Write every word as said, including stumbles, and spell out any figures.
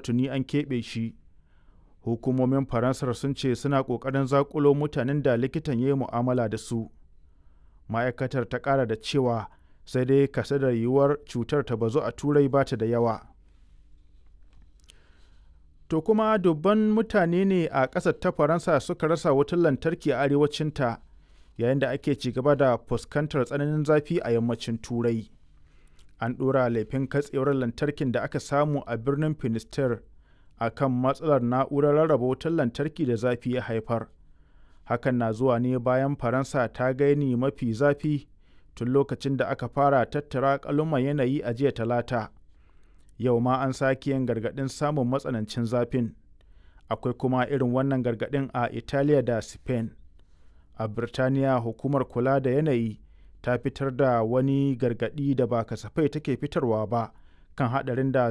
tuni an keɓe shi. Hukumomin Faransar sun ce suna ƙoƙarin zaƙulo mutanen da likitan ya yi mu'amala da su. Ma'aikatar ta ƙara da cewa sai dai kasadar yiwuwar cutar ta bazu a Turai ba ta da yawa. To kuma dubban mutane ne a ƙasar ta Faransa suka rasa wutar lantarki a arewacinta yayin da ake ci gaba da fuskantar tsananin zafi a yammacin Turai. An ɗora laifin katsewar lantarkin da aka samu a birnin Finisterre a kan matsalar na'urar rarraba wutar lantarki da zafi ya haifar. Hakan na zuwa ne bayan Faransa ta ga yini mafi zafi tun lokacin da aka fara tattara alƙaluman yanayi a jiya Talata. Yau ma an sake yin gargaɗin samun matsanancin zafin. Akwai kuma irin wannan gargaɗin a Italiya da Spain. A Birtaniya, hukumar kula da yanayi ta fitar da wani gargaɗi da ba kasafai take fitarwa ba kan haɗarin da